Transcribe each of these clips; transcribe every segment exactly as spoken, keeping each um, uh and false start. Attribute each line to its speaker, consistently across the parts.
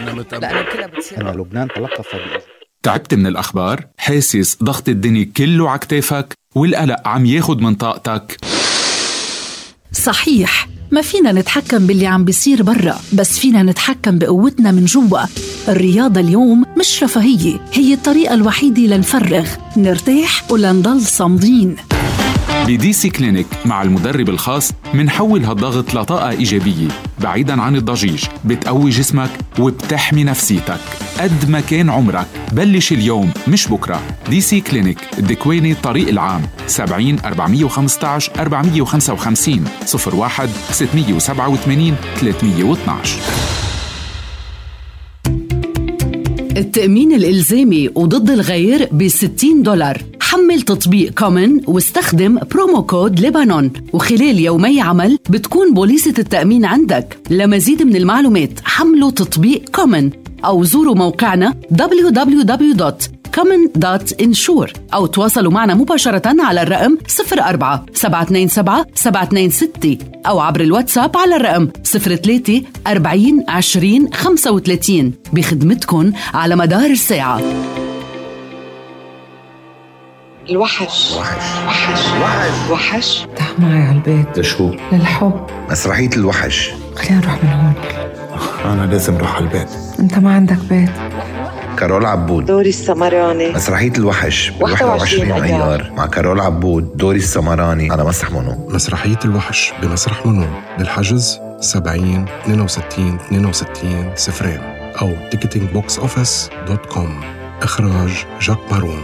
Speaker 1: أنا متأمل.
Speaker 2: أنا لبنان تلقف بأجل.
Speaker 3: تعبت من الأخبار؟ حاسس ضغط الدنيا كله عكتافك والقلق عم ياخد من طاقتك؟
Speaker 4: صحيح، ما فينا نتحكم باللي عم بيصير برا، بس فينا نتحكم بقوتنا من جوا. الرياضة اليوم مش رفاهية، هي الطريقة الوحيدة لنفرغ، نرتاح ولنضل صامدين.
Speaker 3: بدي سي كلينيك مع المدرب الخاص منحول هالضغط لطاقة إيجابية بعيداً عن الضجيج، بتقوي جسمك وبتحمي نفسيتك. قد ما كان عمرك بلش اليوم مش بكرة. دي سي كلينيك الدكواني الطريق العام سبعين أربعمية وخمستعش أربعمية وخمسة وخمسين صفر واحد ستمية وسبعة وثمانين ثلاثمية واثناش.
Speaker 5: التأمين الإلزامي وضد الغير بستين دولار. حمل تطبيق كومن واستخدم برومو كود لبنان، وخلال يومي عمل بتكون بوليسة التأمين عندك. لمزيد من المعلومات حملوا تطبيق كومن أو زوروا موقعنا دبليو دبليو دبليو دوت كومن دوت انشور أو تواصلوا معنا مباشرة على الرقم صفر أربعة سبعة اثنين سبعة سبعة اثنين ستة أو عبر الواتساب على الرقم صفر ثلاثة أربعين عشرين خمسة وثلاثين. بخدمتكم على مدار الساعة.
Speaker 6: الوحش وحش وحش وحش وحش
Speaker 7: تعال معي على البيت.
Speaker 8: لشو؟
Speaker 7: للحب.
Speaker 8: مسرحية الوحش.
Speaker 7: خلينا نروح من هون.
Speaker 8: أنا لازم أروح على البيت.
Speaker 7: أنت ما عندك بيت.
Speaker 8: كارول عبود.
Speaker 6: دوري السمراني.
Speaker 8: مسرحية الوحش واحد وعشرين أيار مع كارول عبود دوري السمراني على مسرح منو.
Speaker 9: مسرحية الوحش بمسرح منو بالحجز سبعين اثنين وستين اثنين وستين صفرين أو تيكتينج بوكس أوفيس دوت كوم. إخراج جاك بارون.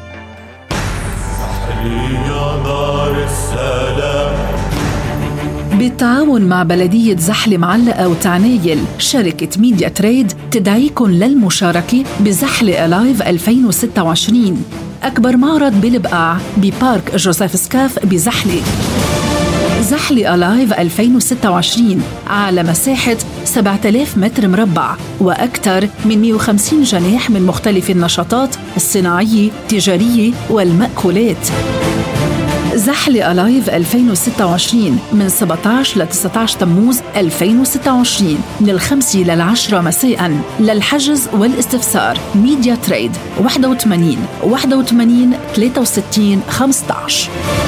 Speaker 10: يا دار السلام.
Speaker 4: بالتعاون مع بلدية زحلة معلقة وتعنايل، شركة ميديا تريد تدعيكم للمشاركة بزحلة ألايف ألفين وستة وعشرين، أكبر معرض بالبقاع ببارك جوزيف سكاف بزحلة. زحلة ألايف ألفين وستة وعشرين على مساحة سبعة آلاف متر مربع وأكثر من مئة وخمسين جناح من مختلف النشاطات الصناعية، التجارية والمأكولات. زحلة ألايف ألفين وستة وعشرين من سبعة عشر ل تسعة عشر تموز ألفين وستة وعشرين من الخمسة للعشرة مساءً. للحجز والاستفسار ميديا تريد واحد وثمانين واحد وثمانين ثلاثة وستين خمسة عشر.